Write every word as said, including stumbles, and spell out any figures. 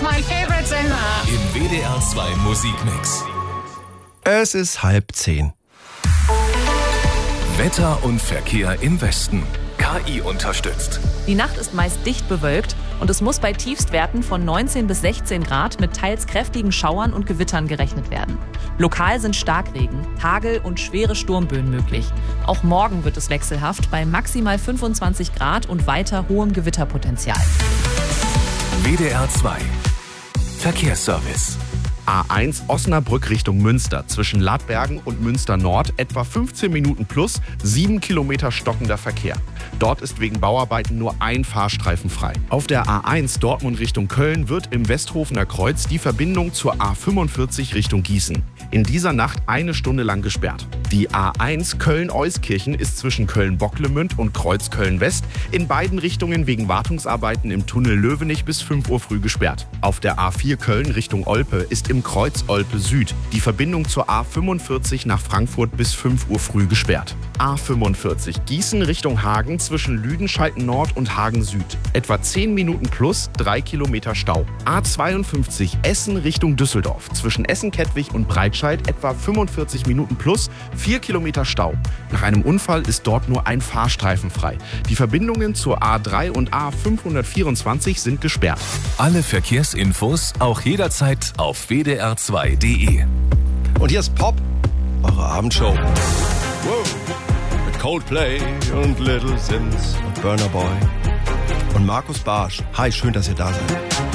ist mein Favorite-Sender. Im W D R zwei Musikmix. Es ist halb zehn. Wetter und Verkehr im Westen. K I unterstützt. Die Nacht ist meist dicht bewölkt und es muss bei Tiefstwerten von neunzehn bis sechzehn Grad mit teils kräftigen Schauern und Gewittern gerechnet werden. Lokal sind Starkregen, Hagel und schwere Sturmböen möglich. Auch morgen wird es wechselhaft bei maximal fünfundzwanzig Grad und weiter hohem Gewitterpotenzial. W D R zwei Verkehrsservice. A eins Osnabrück Richtung Münster zwischen Ladbergen und Münster Nord etwa fünfzehn Minuten plus, sieben Kilometer stockender Verkehr. Dort ist wegen Bauarbeiten nur ein Fahrstreifen frei. Auf der A eins Dortmund Richtung Köln wird im Westhofener Kreuz die Verbindung zur A fünfundvierzig Richtung Gießen in dieser Nacht eine Stunde lang gesperrt. Die A eins Köln-Euskirchen ist zwischen Köln-Bocklemünd und Kreuz Köln-West in beiden Richtungen wegen Wartungsarbeiten im Tunnel Löwenich bis fünf Uhr früh gesperrt. Auf der A vier Köln Richtung Olpe ist im Kreuz Olpe Süd die Verbindung zur A fünfundvierzig nach Frankfurt bis fünf Uhr früh gesperrt. A fünfundvierzig Gießen Richtung Hagen zwischen Lüdenscheid Nord und Hagen Süd. Etwa zehn Minuten plus, drei Kilometer Stau. A zweiundfünfzig Essen Richtung Düsseldorf zwischen Essen-Kettwig und Breitscheid etwa fünfundvierzig Minuten plus, vier Kilometer Stau. Nach einem Unfall ist dort nur ein Fahrstreifen frei. Die Verbindungen zur A drei und A fünfhundertvierundzwanzig sind gesperrt. Alle Verkehrsinfos auch jederzeit auf w d r zwei punkt d e. Und hier ist Pop, eure Abendshow. Wow. Mit Coldplay und Little Sims und Burna Boy und Markus Barsch. Hi, schön, dass ihr da seid.